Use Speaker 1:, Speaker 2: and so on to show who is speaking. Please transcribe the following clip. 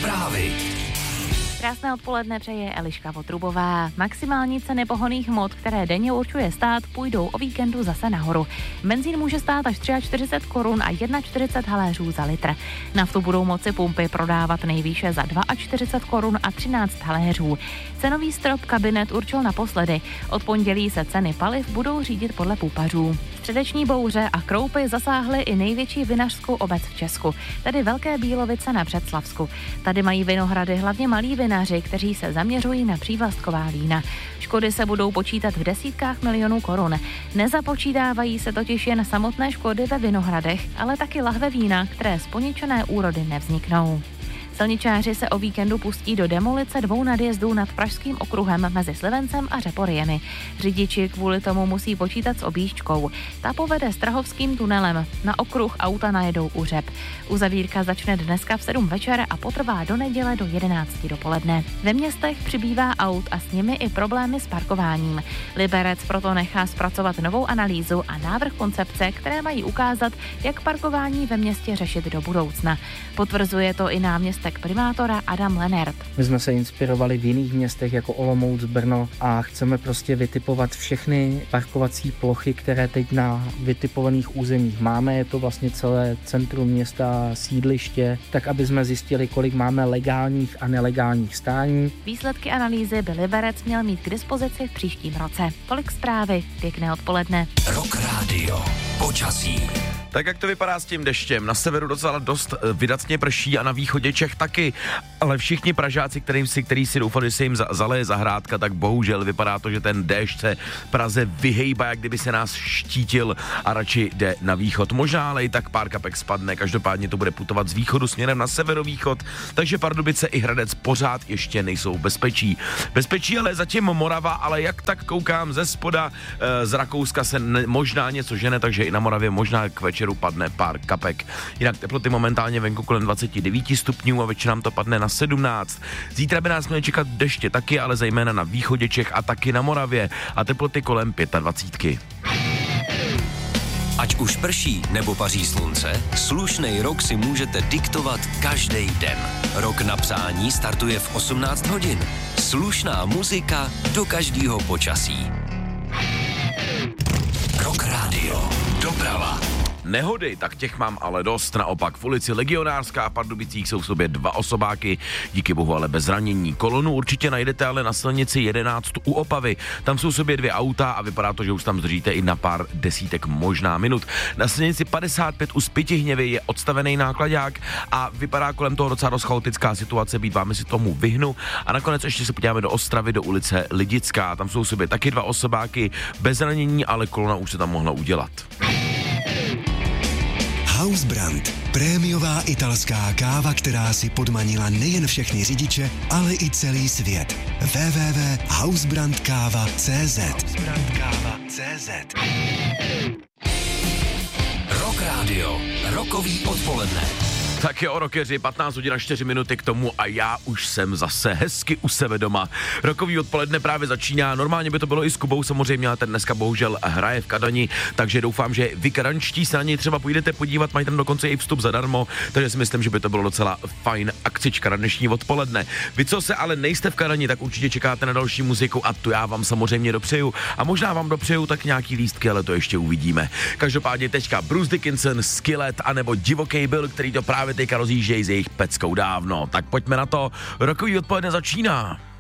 Speaker 1: Zprávy.
Speaker 2: Krásné odpoledne přeje Eliška Votrubová. Maximální ceny pohonných hmot, které denně určuje stát, půjdou o víkendu zase nahoru. Benzín může stát až 43 korun a 41 haléřů za litr. Naftu budou moci pumpy prodávat nejvýše za 42 korun a 13 haléřů. Cenový strop kabinet určil naposledy. Od pondělí se ceny paliv budou řídit podle pupařů. Středeční bouře a kroupy zasáhly i největší vinařskou obec v Česku, tedy Velké Bílovice na Břeclavsku. Tady mají vinohrady hlavně malí vinaři, kteří se zaměřují na přívlastková vína. Škody se budou počítat v desítkách milionů korun. Nezapočítávají se totiž jen samotné škody ve vinohradech, ale taky lahve vína, které z poničené úrody nevzniknou. Silničáři se o víkendu pustí do demolice 2 nadjezdů nad Pražským okruhem mezi Slivencem a Řeporyjemi. Řidiči kvůli tomu musí počítat s objížďkou. Ta povede Strahovským tunelem. Na okruh auta najedou u Řep. Uzavírka začne dneska v 7 večer a potrvá do neděle do 11 dopoledne. Ve městech přibývá aut a s nimi i problémy s parkováním. Liberec proto nechá zpracovat novou analýzu a návrh koncepce, které mají ukázat, jak parkování ve městě řešit do budoucna. Potvrzuje to i náměstek primátora Adam Lenert.
Speaker 3: My jsme se inspirovali v jiných městech jako Olomouc, Brno a chceme prostě vytipovat všechny parkovací plochy, které teď na vytipovaných územích máme. Je to vlastně celé centrum města, sídliště, tak aby jsme zjistili, kolik máme legálních a nelegálních stání.
Speaker 2: Výsledky analýzy by Liberec měl mít k dispozici v příštím roce. Tolik zprávy, pěkné odpoledne.
Speaker 1: Rock Radio. Počasí.
Speaker 4: Tak jak to vypadá s tím deštěm? Na severu docela dost vydatně prší a na východě Čech taky, ale všichni Pražáci, kteří si doufali, že se jim zaleje zahrádka, tak bohužel vypadá to, že ten déšť se Praze vyhejbá, jak kdyby se nás štítil a radši jde na východ. Možná ale i tak pár kapek spadne, každopádně to bude putovat z východu směrem na severovýchod, takže Pardubice i Hradec pořád ještě nejsou v bezpečí. Bezpečí ale zatím Morava, ale jak tak koukám ze spoda, z Rakouska se možná něco žene, takže i na Moravě možná k večeru padne pár kapek. Jinak teploty momentálně venku kolem 29 stupňů a večerám to padne na 17. Zítra by nás měly čekat deště taky, ale zejména na východě Čech a taky na Moravě a teploty kolem 25.
Speaker 1: Ať už prší nebo paří slunce, slušnej rok si můžete diktovat každý den. Rok na přání startuje v 18 hodin. Slušná muzika do každého počasí. Rock Radio. Doprava.
Speaker 4: Nehody, tak těch mám ale dost. Naopak v ulici Legionářská v Pardubicích jsou v sobě 2 osobáky, díky bohu ale bez zranění. Kolonu určitě najdete ale na silnici 11 u Opavy. Tam jsou v sobě 2 auta a vypadá to, že už tam zdržíte i na pár desítek, možná minut. Na silnici 55 u Spytihněvy je odstavený nákladák a vypadá kolem toho docela dost chaotická situace, být vámi si tomu vyhnu. A nakonec ještě se podíváme do Ostravy, do ulice Lidická. Tam jsou v sobě taky 2 osobáky bez zranění, ale kolona už se tam mohla udělat.
Speaker 5: Hausbrand. Prémiová italská káva, která si podmanila nejen všechny řidiče, ale i celý svět. www.hausbrandkava.cz
Speaker 1: Rock Radio. Rokový odpoledne.
Speaker 4: Tak jo, rockeři, 15 hodin a 4 minuty k tomu a já už jsem zase hezky u sebe doma. Rokový odpoledne právě začíná, normálně by to bylo i s Kubou samozřejmě, ale ten dneska bohužel hraje v Kadani, takže doufám, že vy kadančtí se na něj třeba půjdete podívat, mají tam dokonce i vstup zadarmo, takže si myslím, že by to bylo docela fajn akcička na dnešní odpoledne. Vy, co se ale nejste v Kadani, tak určitě čekáte na další muziku a tu já vám samozřejmě dopřeju a možná vám dopřeju tak nějaký lístky, ale to ještě uvidíme. Každopádně teďka Bruce Dickinson, Skillet anebo Divoký Bill, který to právě teďka rozjíždějí s jejich peckou dávno. Tak pojďme na to, rokový odpoledne začíná.